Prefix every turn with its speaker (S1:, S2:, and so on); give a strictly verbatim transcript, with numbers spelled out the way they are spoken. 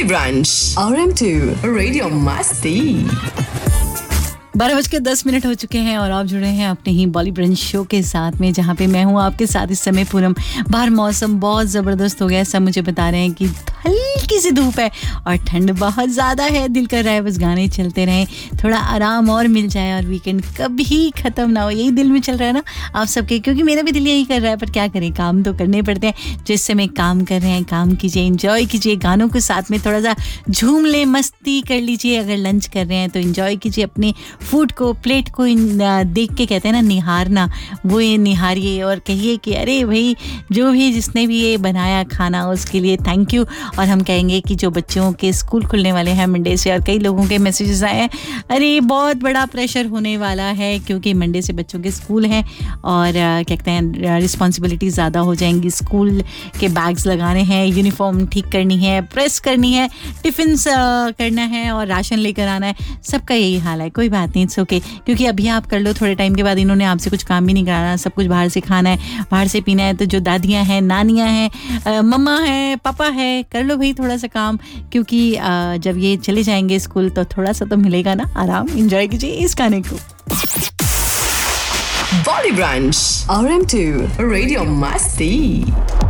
S1: Volley branch R M to radio मस्ती।
S2: बारह बज के दस मिनट हो चुके हैं और आप जुड़े हैं अपने ही बॉली ब्रंच शो के साथ में, जहाँ पे मैं हूँ आपके साथ इस समय पूनम। बाहर मौसम बहुत ज़बरदस्त हो गया है, सब मुझे बता रहे हैं कि हल्की सी धूप है और ठंड बहुत ज़्यादा है। दिल कर रहा है बस गाने चलते रहें, थोड़ा आराम और मिल जाए और वीकेंड कभी ख़त्म ना हो, यही दिल में चल रहा है ना आप सबके, क्योंकि मेरा भी दिल यही कर रहा है। पर क्या करें, काम तो करने पड़ते हैं। जिस समय काम कर रहे हैं काम कीजिए, इंजॉय कीजिए, गानों के साथ में थोड़ा सा झूम ले, मस्ती कर लीजिए। अगर लंच कर रहे हैं तो इंजॉय कीजिए अपने फूड को, प्लेट को देख के कहते हैं ना निहारना, वो ये निहारिए और कहिए कि अरे भाई जो भी जिसने भी ये बनाया खाना उसके लिए थैंक यू। और हम कहेंगे कि जो बच्चों के स्कूल खुलने वाले हैं मंडे से, और कई लोगों के मैसेजेस आए हैं अरे बहुत बड़ा प्रेशर होने वाला है क्योंकि मंडे से बच्चों के स्कूल हैं और क्या कहते हैं रिस्पॉन्सिबिलिटी ज़्यादा हो जाएंगी। स्कूल के बैग्स लगाने हैं, यूनिफॉर्म ठीक करनी है, प्रेस करनी है, टिफ़िन्स करना है और राशन लेकर आना है। सबका यही हाल है, कोई बात नहीं, इट्स ओके, क्योंकि अभी आप कर लो, थोड़े टाइम के बाद इन्होंने आपसे कुछ काम भी नहीं कराना, सब कुछ बाहर से खाना है, बाहर से पीना है। तो जो दादियाँ हैं, नानियाँ हैं, मम्मा है, पापा है, कर लो भाई थोड़ा सा काम, क्योंकि आ, जब ये चले जाएंगे स्कूल तो थोड़ा सा तो मिलेगा ना आराम। एंजॉय कीजिए इस गाने को।
S1: बॉली branch R M to radio मस्ती।